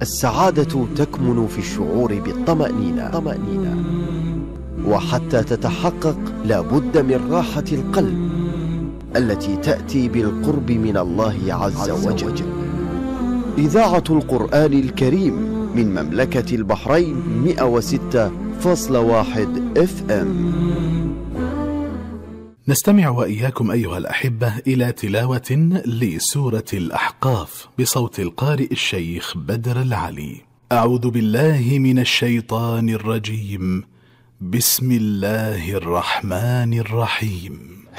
السعادة تكمن في الشعور بالطمأنينة، وحتى تتحقق لابد من راحة القلب التي تأتي بالقرب من الله عز وجل. إذاعة القرآن الكريم من مملكة البحرين 106.1 FM. نستمع وإياكم أيها الأحبة إلى تلاوة لسورة الأحقاف بصوت القارئ الشيخ بدر العلي. أعوذ بالله من الشيطان الرجيم. بسم الله الرحمن الرحيم.